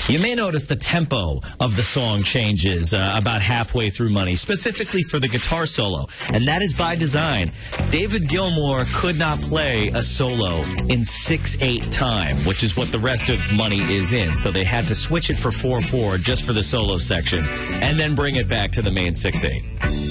You may notice the tempo of the song changes about halfway through Money, specifically for the guitar solo, and that is by design. David Gilmour could not play a solo in 6/8 time, which is what the rest of Money is in, so they had to switch it for 4/4 just for the solo section, and then bring it back to the main 6/8.